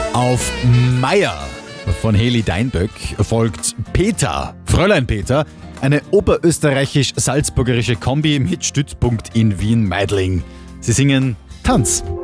Auf Meier von Heli Deinböck folgt Peter, Fräulein Peter, eine oberösterreichisch-salzburgerische Kombi mit Stützpunkt in Wien-Meidling. Sie singen Tanz.